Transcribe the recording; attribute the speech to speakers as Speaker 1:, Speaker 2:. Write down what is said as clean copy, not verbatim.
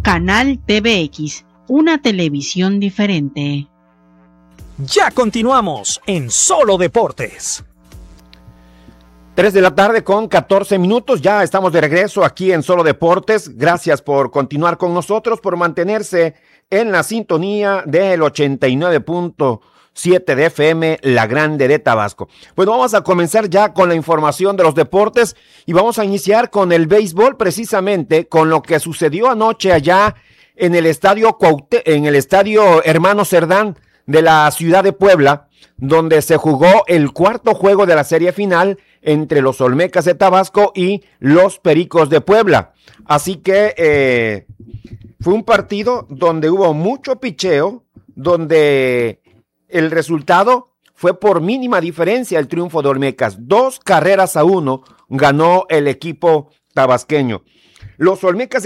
Speaker 1: Canal TVX, una televisión diferente.
Speaker 2: Ya continuamos en Solo Deportes.
Speaker 3: 3 de la tarde con 14 minutos, ya estamos de regreso aquí en Solo Deportes. Gracias por continuar con nosotros, por mantenerse en la sintonía del 89.7 de FM, La Grande de Tabasco. Bueno, vamos a comenzar ya con la información de los deportes y vamos a iniciar con el béisbol, precisamente con lo que sucedió anoche allá en el estadio Hermano Cerdán de la ciudad de Puebla, donde se jugó el cuarto juego de la serie final entre los Olmecas de Tabasco y los Pericos de Puebla. Así que fue un partido donde hubo mucho picheo, donde el resultado fue por mínima diferencia el triunfo de Olmecas. 2-1 ganó el equipo tabasqueño. Los Olmecas